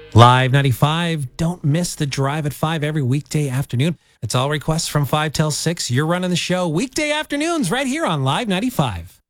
Live 95. Don't miss the drive at 5 every weekday afternoon. It's all requests from 5 till 6. You're running the show weekday afternoons right here on Live 95.